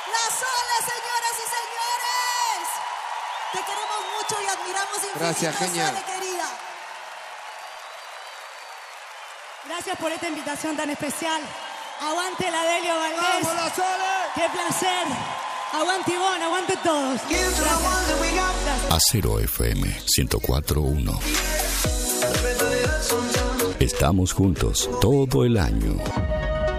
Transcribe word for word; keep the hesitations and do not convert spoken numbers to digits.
La Sole, señoras y señores. Te queremos mucho y admiramos infinito. Gracias, genial. Sole, querida. Gracias por esta invitación tan especial. Aguante la Delio Valdés. ¡Vamos, la Sole! ¡Qué placer! Aguante Ivonne, aguante todos. Gracias. Acero F M ciento cuatro punto uno. Estamos juntos todo el año.